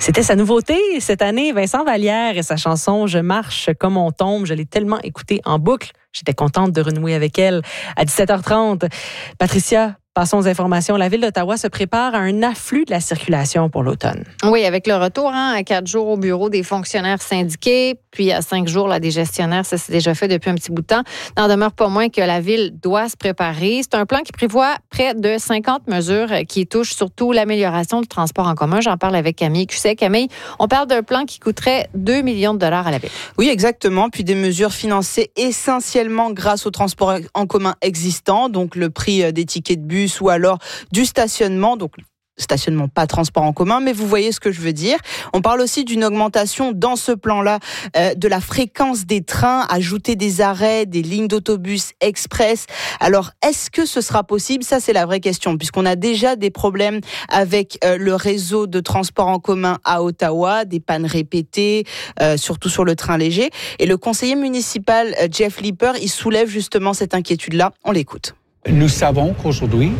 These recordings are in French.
C'était sa nouveauté cette année, Vincent Vallière et sa chanson « Je marche comme on tombe ». Je l'ai tellement écoutée en boucle. J'étais contente de renouer avec elle à 17h30. Patricia, passons aux informations. La Ville d'Ottawa se prépare à un afflux de la circulation pour l'automne. Oui, avec le retour à 4 jours au bureau des fonctionnaires syndiqués, puis à 5 jours des gestionnaires, ça s'est déjà fait depuis un petit bout de temps. N'en demeure pas moins que la Ville doit se préparer. C'est un plan qui prévoit près de 50 mesures qui touchent surtout l'amélioration du transport en commun. J'en parle avec Camille Cusset. Camille, on parle d'un plan qui coûterait 2 millions de dollars à la Ville. Oui, exactement. Puis des mesures financées essentiellement grâce au transport en commun existant, donc le prix des tickets de bus ou alors du stationnement, donc stationnement, pas transport en commun, mais vous voyez ce que je veux dire. On parle aussi d'une augmentation dans ce plan-là de la fréquence des trains, ajouter des arrêts, des lignes d'autobus express. Alors, est-ce que ce sera possible? Ça, c'est la vraie question, puisqu'on a déjà des problèmes avec le réseau de transport en commun à Ottawa, des pannes répétées, surtout sur le train léger. Et le conseiller municipal, Jeff Leeper, il soulève justement cette inquiétude-là. On l'écoute. Nous savons qu'aujourd'hui,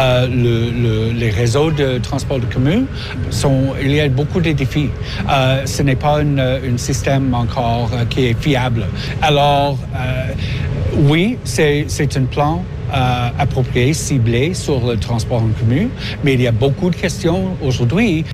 les réseaux de transport de commun, il y a beaucoup de défis. Ce n'est pas un système encore qui est fiable. Alors, oui, c'est un plan approprié, ciblé sur le transport en commun, mais il y a beaucoup de questions aujourd'hui.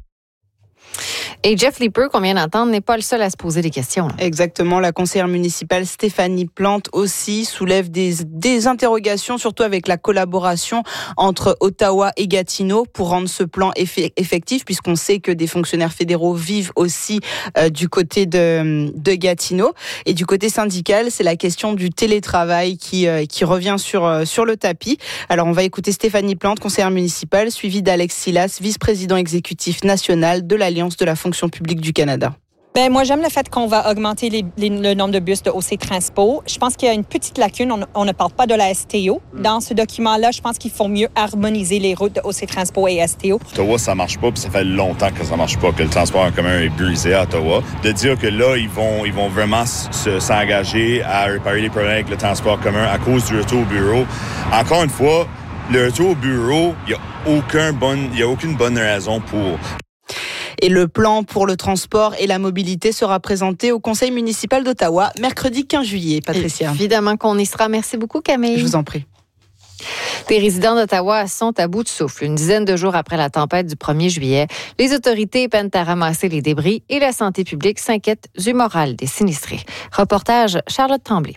Et Jeff Leeper, qu'on vient d'entendre, n'est pas le seul à se poser des questions. Exactement. La conseillère municipale Stéphanie Plante aussi soulève des interrogations, surtout avec la collaboration entre Ottawa et Gatineau pour rendre ce plan effectif, puisqu'on sait que des fonctionnaires fédéraux vivent aussi du côté de Gatineau. Et du côté syndical, c'est la question du télétravail qui revient sur le tapis. Alors, on va écouter Stéphanie Plante, conseillère municipale, suivie d'Alex Silas, vice-président exécutif national de l'Alliance de la fonction publique du Canada. Moi, j'aime le fait qu'on va augmenter le nombre de bus de OC Transpo. Je pense qu'il y a une petite lacune. On ne parle pas de la STO. Dans ce document-là, je pense qu'il faut mieux harmoniser les routes de OC Transpo et STO. Ottawa, ça marche pas, puis ça fait longtemps que ça marche pas, que le transport en commun est brisé à Ottawa. De dire que là, ils vont vraiment s'engager à réparer les problèmes avec le transport commun à cause du retour au bureau. Encore une fois, le retour au bureau, il n'y a aucune bonne raison pour... Et le plan pour le transport et la mobilité sera présenté au conseil municipal d'Ottawa mercredi 15 juillet. Patricia. Évidemment qu'on y sera. Merci beaucoup, Camille. Je vous en prie. Les résidents d'Ottawa sont à bout de souffle. Une dizaine de jours après la tempête du 1er juillet, les autorités peinent à ramasser les débris et la santé publique s'inquiète du moral des sinistrés. Reportage Charlotte Tremblay.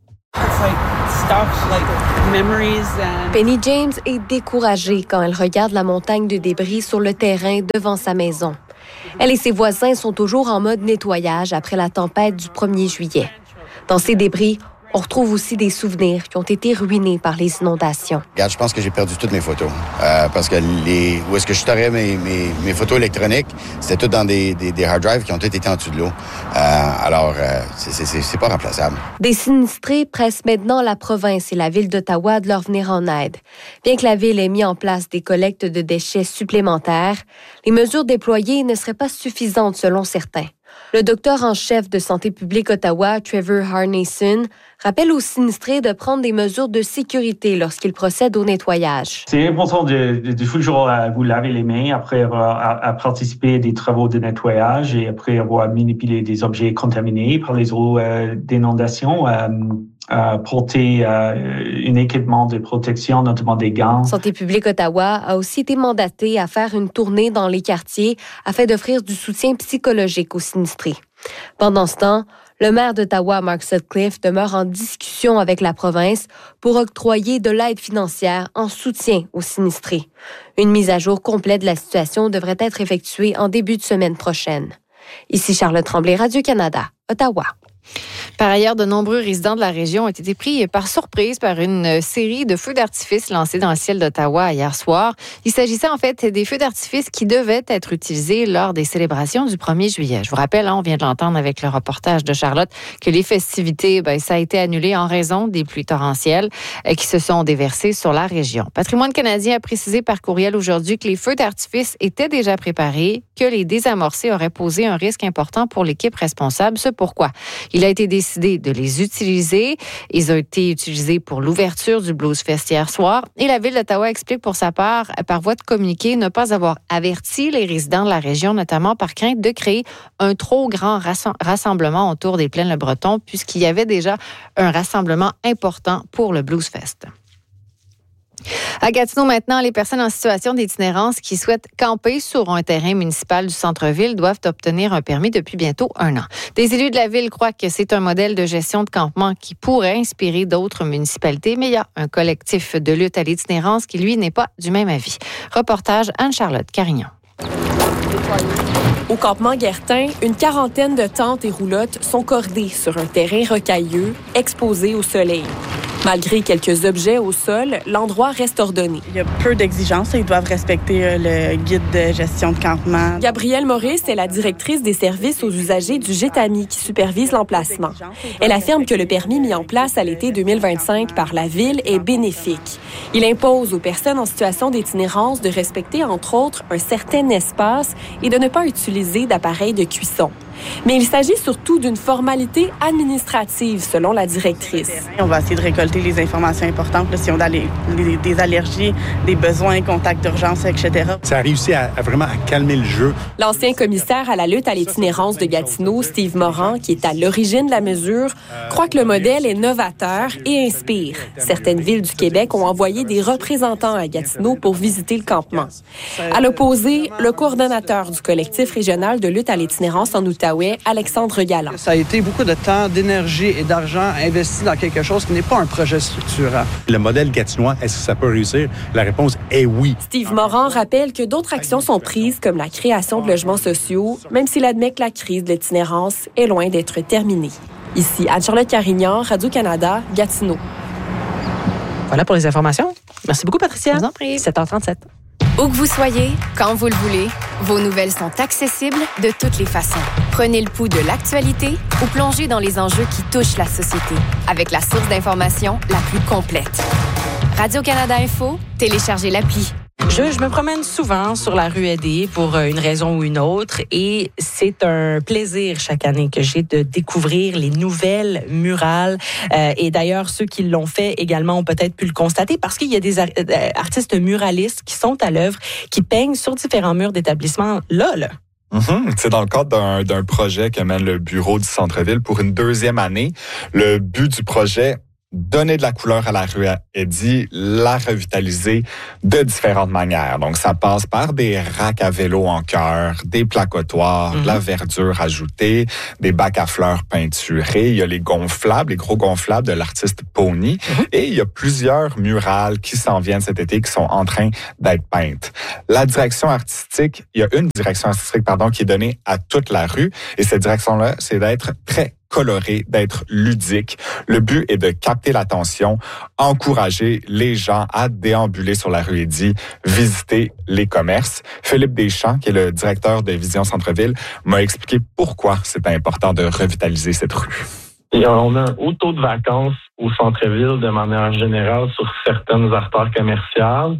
Penny James est découragée quand elle regarde la montagne de débris sur le terrain devant sa maison. Elle et ses voisins sont toujours en mode nettoyage après la tempête du 1er juillet. Dans ces débris, on retrouve aussi des souvenirs qui ont été ruinés par les inondations. Regarde, je pense que j'ai perdu toutes mes photos. Parce que où est-ce que je storais mes photos électroniques, c'était tout dans des hard drives qui ont tous été en dessous de l'eau. Alors, c'est pas remplaçable. Des sinistrés pressent maintenant la province et la ville d'Ottawa de leur venir en aide. Bien que la ville ait mis en place des collectes de déchets supplémentaires, les mesures déployées ne seraient pas suffisantes selon certains. Le docteur en chef de Santé publique Ottawa, Trevor Harneyson, rappelle aux sinistrés de prendre des mesures de sécurité lorsqu'ils procèdent au nettoyage. C'est important de toujours vous laver les mains après avoir participé à des travaux de nettoyage et après avoir manipulé des objets contaminés par les eaux d'inondation. Porter un équipement de protection, notamment des gants. Santé publique Ottawa a aussi été mandatée à faire une tournée dans les quartiers afin d'offrir du soutien psychologique aux sinistrés. Pendant ce temps, le maire d'Ottawa, Mark Sutcliffe, demeure en discussion avec la province pour octroyer de l'aide financière en soutien aux sinistrés. Une mise à jour complète de la situation devrait être effectuée en début de semaine prochaine. Ici Charlotte Tremblay, Radio-Canada, Ottawa. Par ailleurs, de nombreux résidents de la région ont été pris par surprise par une série de feux d'artifice lancés dans le ciel d'Ottawa hier soir. Il s'agissait en fait des feux d'artifice qui devaient être utilisés lors des célébrations du 1er juillet. Je vous rappelle, on vient de l'entendre avec le reportage de Charlotte, que les festivités, ça a été annulé en raison des pluies torrentielles qui se sont déversées sur la région. Patrimoine canadien a précisé par courriel aujourd'hui que les feux d'artifice étaient déjà préparés, que les désamorcer auraient posé un risque important pour l'équipe responsable. C'est pourquoi Il a été décidé de les utiliser. Ils ont été utilisés pour l'ouverture du Blues Fest hier soir. Et la Ville d'Ottawa explique pour sa part, par voie de communiqué, ne pas avoir averti les résidents de la région, notamment par crainte de créer un trop grand rassemblement autour des Plaines-le-Breton, puisqu'il y avait déjà un rassemblement important pour le Blues Fest. À Gatineau, maintenant, les personnes en situation d'itinérance qui souhaitent camper sur un terrain municipal du centre-ville doivent obtenir un permis depuis bientôt 1 an. Des élus de la ville croient que c'est un modèle de gestion de campement qui pourrait inspirer d'autres municipalités, mais il y a un collectif de lutte à l'itinérance qui, lui, n'est pas du même avis. Reportage Anne-Charlotte Carignan. Au campement Guertin, une quarantaine de tentes et roulottes sont cordées sur un terrain rocailleux, exposé au soleil. Malgré quelques objets au sol, l'endroit reste ordonné. Il y a peu d'exigences. Ils doivent respecter le guide de gestion de campement. Gabrielle Maurice est la directrice des services aux usagers du GETAMI qui supervise l'emplacement. Elle affirme que le permis mis en place à l'été 2025 par la Ville est bénéfique. Il impose aux personnes en situation d'itinérance de respecter, entre autres, un certain espace et de ne pas utiliser d'appareils de cuisson. Mais il s'agit surtout d'une formalité administrative, selon la directrice. On va essayer de récolter les informations importantes, là, si on a des allergies, des besoins, contacts d'urgence, etc. Ça a réussi à vraiment calmer le jeu. L'ancien commissaire à la lutte à l'itinérance de Gatineau, Steve Moran, qui est à l'origine de la mesure, croit que le modèle est novateur et inspire. Certaines villes du Québec ont envoyé des représentants à Gatineau pour visiter le campement. À l'opposé, le coordonnateur du collectif régional de lutte à l'itinérance en Outaouais, Alexandre Galland. Ça a été beaucoup de temps, d'énergie et d'argent investi dans quelque chose qui n'est pas un projet structurant. Le modèle gatinois, est-ce que ça peut réussir? La réponse est oui. Steve Moran rappelle que d'autres actions sont prises, comme la création de logements sociaux, même s'il admet que la crise de l'itinérance est loin d'être terminée. Ici, Anne-Charlotte Carignan, Radio-Canada, Gatineau. Voilà pour les informations. Merci beaucoup, Patricia. Je vous en prie. 7h37. Où que vous soyez, quand vous le voulez, vos nouvelles sont accessibles de toutes les façons. Prenez le pouls de l'actualité ou plongez dans les enjeux qui touchent la société avec la source d'information la plus complète. Radio-Canada Info, téléchargez l'appli. Je me promène souvent sur la rue Edé pour une raison ou une autre et c'est un plaisir chaque année que j'ai de découvrir les nouvelles murales. Et d'ailleurs, ceux qui l'ont fait également ont peut-être pu le constater parce qu'il y a des artistes muralistes qui sont à l'œuvre, qui peignent sur différents murs d'établissements là. C'est dans le cadre d'un projet que mène le bureau du centre-ville pour une 2e année. Le but du projet, donner de la couleur à la rue Eddy, la revitaliser de différentes manières. Donc, ça passe par des racks à vélo en cœur, des placotoires, de la verdure ajoutée, des bacs à fleurs peinturés. Il y a les gonflables, les gros gonflables de l'artiste Pony. Et il y a plusieurs murales qui s'en viennent cet été, qui sont en train d'être peintes. La direction artistique, il y a une direction artistique, qui est donnée à toute la rue. Et cette direction-là, c'est d'être très coloré, d'être ludique. Le but est de capter l'attention, encourager les gens à déambuler sur la rue Eddy, visiter les commerces. Philippe Deschamps, qui est le directeur de Vision Centre-Ville, m'a expliqué pourquoi c'est important de revitaliser cette rue. Et on a un haut taux de vacances au centre-ville de manière générale sur certaines artères commerciales.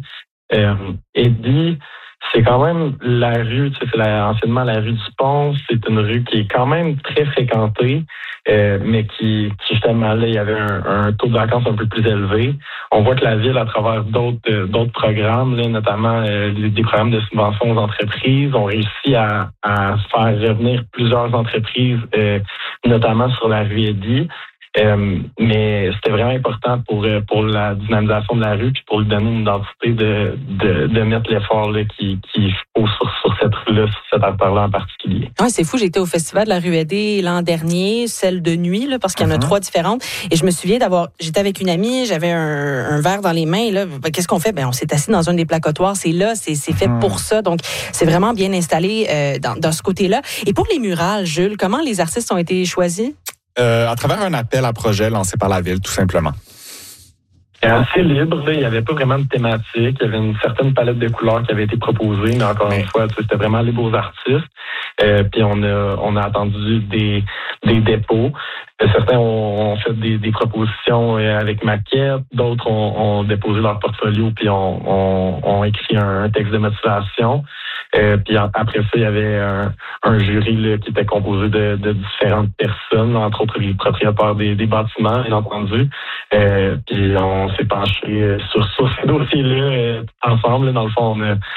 Eddy, c'est quand même la rue, c'est anciennement la rue du Pont. C'est une rue qui est quand même très fréquentée, mais qui justement, là, il y avait un taux de vacances un peu plus élevé. On voit que la ville, à travers d'autres programmes, là, notamment des programmes de subvention aux entreprises, ont réussi à faire revenir plusieurs entreprises, notamment sur la rue Eddy. Mais c'était vraiment important pour la dynamisation de la rue puis pour lui donner une identité de mettre l'effort là, qui faut sur cette rue-là, sur cette artère-là en particulier. Ouais, c'est fou. J'étais au festival de la rue Eddy l'an dernier, celle de nuit, là, parce qu'il y en a 3 différentes. Et je me souviens j'étais avec une amie, j'avais un verre dans les mains. Là, qu'est-ce qu'on fait? On s'est assis dans un des placotoires. C'est là, c'est fait pour ça. Donc, c'est vraiment bien installé dans ce côté-là. Et pour les murales, Jules, comment les artistes ont été choisis? À travers un appel à projet lancé par la Ville, tout simplement. C'est assez libre, là. Il n'y avait pas vraiment de thématique. Il y avait une certaine palette de couleurs qui avait été proposée, mais encore une fois, c'était vraiment les beaux artistes. Puis on a attendu des dépôts. Certains ont fait des propositions avec maquette, d'autres ont déposé leur portfolio puis ont écrit un texte de motivation. Puis après ça, il y avait un jury là, qui était composé de différentes personnes, entre autres les propriétaires des bâtiments, bien entendu. Puis on s'est penché sur ces dossiers-là ensemble. Là, dans le fond,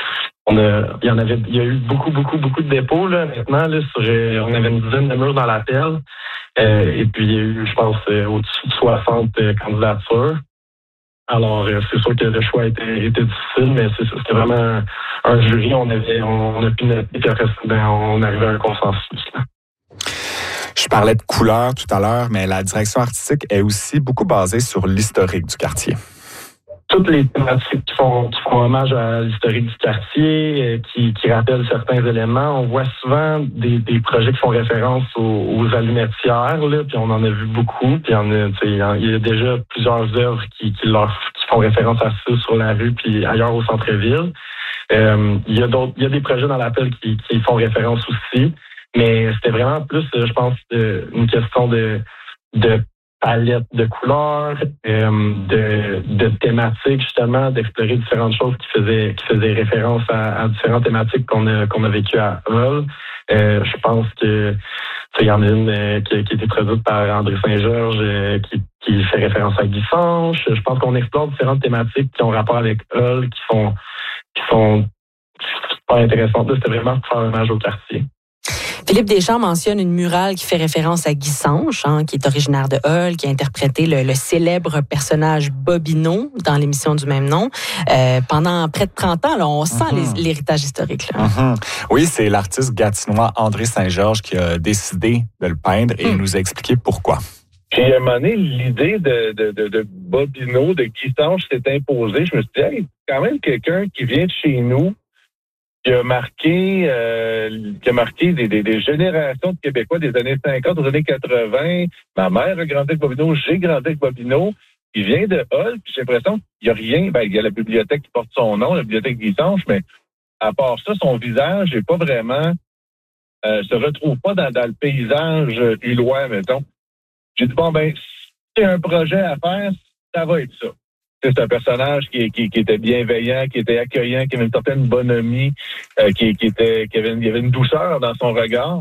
il y a eu beaucoup de dépôts là, maintenant. Là, on avait une dizaine de murs dans l'appel. Et puis il y a eu, je pense, au-dessus de 60 candidatures. Alors, c'est sûr que le choix était difficile, mais c'était vraiment un jury. On a pu noter, puis après, on arrivait à un consensus. Là. Je parlais de couleurs tout à l'heure, mais la direction artistique est aussi beaucoup basée sur l'historique du quartier. Toutes les thématiques qui font hommage à l'historique du quartier, qui rappellent certains éléments. On voit souvent des projets qui font référence aux allumettières, là, puis on en a vu beaucoup. Puis il y a déjà plusieurs œuvres qui font référence à ça sur la rue, puis ailleurs au centre-ville. Il y a des projets dans l'appel qui font référence aussi, mais c'était vraiment plus, je pense, une question de palette de couleurs, de thématiques, justement, d'explorer différentes choses qui faisaient référence à différentes thématiques qu'on a vécues à Hull. Je pense que il y en a une qui a été produite par André Saint-Georges qui fait référence à Guy Sanche. Je pense qu'on explore différentes thématiques qui ont rapport avec Hull, qui sont super intéressantes. C'était vraiment pour faire hommage au quartier. Philippe Deschamps mentionne une murale qui fait référence à Guy Sanche, qui est originaire de Hull, qui a interprété le célèbre personnage Bobino dans l'émission du même nom. Pendant près de 30 ans, là, on sent l'héritage historique. Là. Oui, c'est l'artiste gatinois André Saint-Georges qui a décidé de le peindre et il nous a expliqué pourquoi. Puis à un moment donné, l'idée de Bobino, de Guy Sanche s'est imposée. Je me suis dit, hey, quand même quelqu'un qui vient de chez nous, qui a marqué des générations de Québécois des années 50 aux années 80. Ma mère a grandi avec Bobino, j'ai grandi avec Bobino. Il vient de Hull, puis j'ai l'impression qu'il n'y a rien. Ben, il y a la bibliothèque qui porte son nom, la bibliothèque Guy Sanche, mais à part ça, son visage n'est pas vraiment se retrouve pas dans le paysage hullois, mettons. J'ai dit, bon, ben, si il y a un projet à faire, ça va être ça. C'est un personnage qui était bienveillant, qui était accueillant, qui avait une certaine bonhomie, il y avait une douceur dans son regard.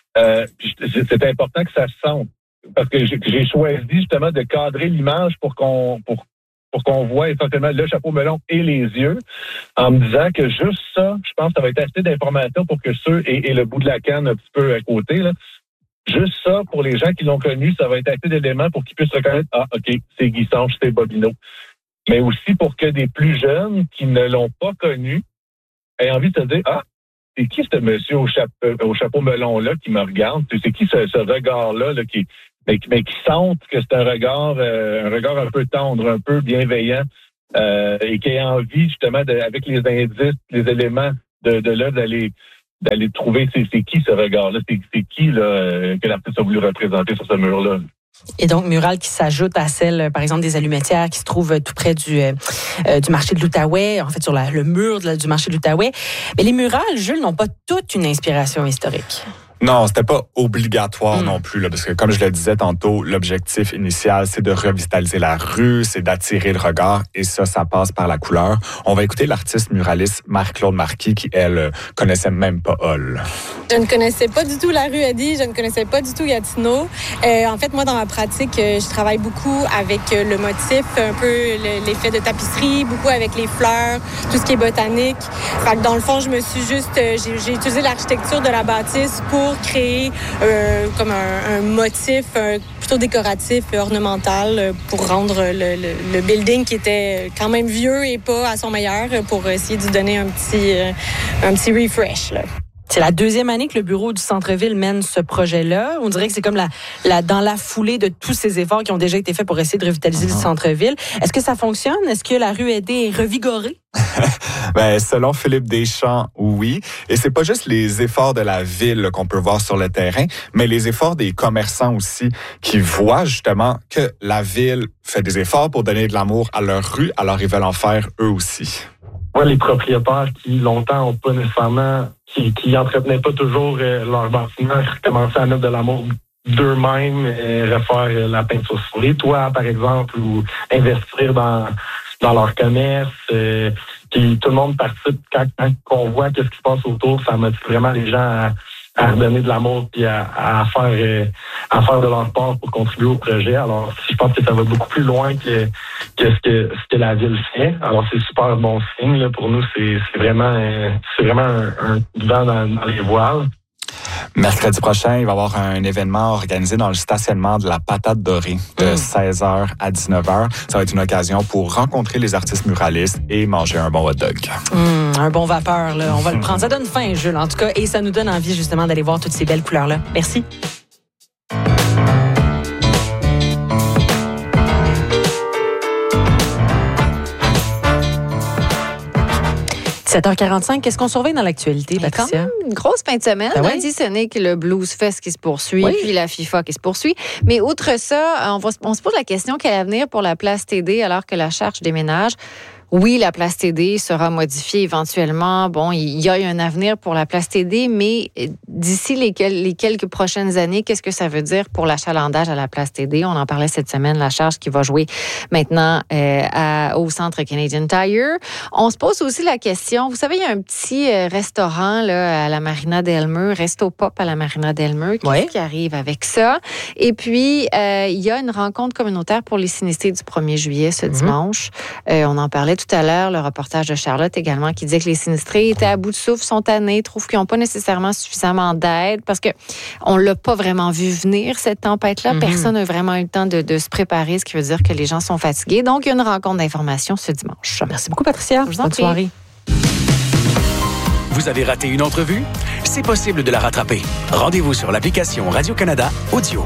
C'est important que ça se sente. Parce que j'ai choisi justement de cadrer l'image pour qu'on voit essentiellement le chapeau melon et les yeux, en me disant que juste ça, je pense que ça va être assez d'informations pour que ceux, et le bout de la canne un petit peu à côté, là, juste ça, pour les gens qui l'ont connu, ça va être assez d'éléments pour qu'ils puissent reconnaître, OK, c'est Guy Sanche, c'est Bobino. Mais aussi pour que des plus jeunes qui ne l'ont pas connu aient envie de se dire, c'est qui ce monsieur au chapeau melon-là qui me regarde? C'est qui ce regard-là là, qui sentent que c'est un regard un peu tendre, un peu bienveillant, et qui a envie justement, avec les indices, les éléments de là, d'aller trouver c'est qui ce regard-là, c'est qui là, que l'artiste a voulu représenter sur ce mur-là. Et donc, murale qui s'ajoute à celle, par exemple, des allumettières qui se trouvent tout près du marché de l'Outaouais, en fait, sur le mur du marché de l'Outaouais. Mais les murales, Jules, n'ont pas toute une inspiration historique. Non, c'était pas obligatoire non plus, là, parce que comme je le disais tantôt, l'objectif initial, c'est de revitaliser la rue, c'est d'attirer le regard, et ça passe par la couleur. On va écouter l'artiste muraliste Marie-Claude Marquis, qui, elle, connaissait même pas Hull. Je ne connaissais pas du tout la rue Eddy, je ne connaissais pas du tout Gatineau. En fait, moi, dans ma pratique, je travaille beaucoup avec le motif, un peu l'effet de tapisserie, beaucoup avec les fleurs, tout ce qui est botanique. Fait que dans le fond, je me suis j'ai utilisé l'architecture de la bâtisse pour créer comme un motif plutôt décoratif, ornemental, pour rendre le building qui était quand même vieux et pas à son meilleur, pour essayer de donner un petit refresh, là. C'est la deuxième année que le bureau du centre-ville mène ce projet-là. On dirait que c'est comme dans la foulée de tous ces efforts qui ont déjà été faits pour essayer de revitaliser le centre-ville. Est-ce que ça fonctionne? Est-ce que la rue Eddy est revigorée? Selon Philippe Deschamps, oui. Et c'est pas juste les efforts de la ville qu'on peut voir sur le terrain, mais les efforts des commerçants aussi, qui voient justement que la ville fait des efforts pour donner de l'amour à leur rue, alors ils veulent en faire eux aussi. Ouais, les propriétaires qui longtemps ont pas nécessairement, qui entretenaient pas toujours leur bâtiment, commençaient à mettre de l'amour d'eux-mêmes, refaire la peinture sur les toits, par exemple, ou investir dans leur commerce. Puis tout le monde participe quand on voit qu'est-ce qui se passe autour, ça motive vraiment les gens à redonner de l'amour puis à faire de leur part pour contribuer au projet. Alors, je pense que ça va beaucoup plus loin que ce que la ville fait. Alors, c'est super bon signe là, pour nous. C'est vraiment un vent dans les voiles. Mercredi prochain, il va y avoir un événement organisé dans le stationnement de la Patate Dorée de 16h à 19h. Ça va être une occasion pour rencontrer les artistes muralistes et manger un bon hot dog. Un bon vapeur, là. On va le prendre. Ça donne faim, Jules, en tout cas. Et ça nous donne envie, justement, d'aller voir toutes ces belles couleurs-là. Merci. 7h45, qu'est-ce qu'on surveille dans l'actualité, Patricia? Une grosse fin de semaine. Ben Lundi, ce n'est que le Blues Fest qui se poursuit, puis la FIFA qui se poursuit. Mais outre ça, on se pose la question quel avenir pour la place TD alors que la Charge déménage. Oui, la place TD sera modifiée éventuellement. Bon, il y a un avenir pour la place TD, mais d'ici les quelques prochaines années, qu'est-ce que ça veut dire pour l'achalandage à la place TD? On en parlait cette semaine, la Charge qui va jouer maintenant au centre Canadian Tire. On se pose aussi la question, vous savez, il y a un petit restaurant là, à la Marina d'Elmer, Resto Pop à la Marina d'Elmer, qui arrive avec ça. Et puis, il y a une rencontre communautaire pour les sinistrés du 1er juillet ce dimanche. On en parlait tout à l'heure, le reportage de Charlotte également, qui disait que les sinistrés étaient à bout de souffle, sont tannés, trouvent qu'ils n'ont pas nécessairement suffisamment d'aide parce qu'on ne l'a pas vraiment vu venir, cette tempête-là. Personne n'a vraiment eu le temps de se préparer, ce qui veut dire que les gens sont fatigués. Donc, il y a une rencontre d'information ce dimanche. Merci beaucoup, Patricia. Bonne soirée. Vous avez raté une entrevue? C'est possible de la rattraper. Rendez-vous sur l'application Radio-Canada Audio.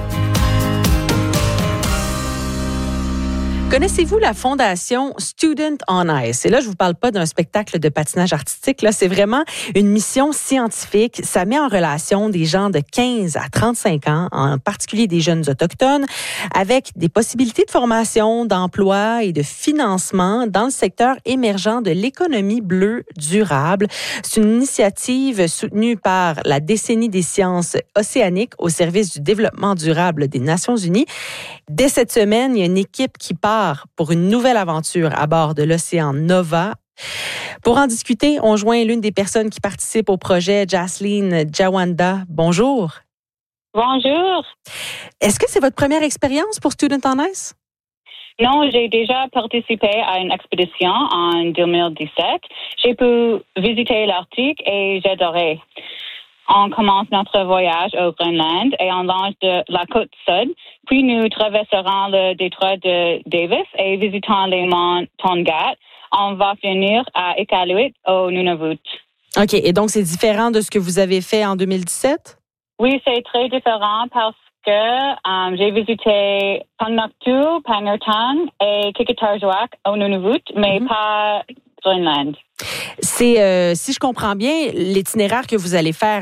Connaissez-vous la fondation Student on Ice? Et là, je vous parle pas d'un spectacle de patinage artistique. Là, c'est vraiment une mission scientifique. Ça met en relation des gens de 15 à 35 ans, en particulier des jeunes autochtones, avec des possibilités de formation, d'emploi et de financement dans le secteur émergent de l'économie bleue durable. C'est une initiative soutenue par la Décennie des sciences océaniques au service du développement durable des Nations unies. Dès cette semaine, il y a une équipe qui part pour une nouvelle aventure à bord de l'océan Nova. Pour en discuter, on joint l'une des personnes qui participent au projet, Jasleen Jawanda. Bonjour. Bonjour. Est-ce que c'est votre première expérience pour Student on Ice? Non, j'ai déjà participé à une expédition en 2017. J'ai pu visiter l'Arctique et j'adorais. On commence notre voyage au Groenland et on longe de la côte sud. Puis nous traverserons le détroit de Davis et visitons les monts Tongaat. On va finir à Iqaluit au Nunavut. OK. Et donc, c'est différent de ce que vous avez fait en 2017? Oui, c'est très différent parce que j'ai visité Pangmaktu, Pangnirtung et Qikiqtarjuaq au Nunavut, mais pas Groenland. C'est, si je comprends bien, l'itinéraire que vous allez faire